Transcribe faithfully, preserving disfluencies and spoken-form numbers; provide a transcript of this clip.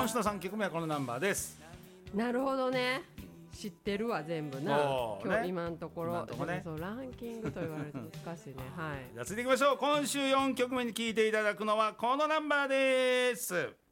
週のさんきょくめはこのナンバーです。 なるほどね、知ってるわ全部な、 おー今日ね今のところ今のとこねでもそうランキングと言われると難しいねはい。 じゃあ続いていきましょう。今週よんきょくめに聴いていただくのはこのナンバーです。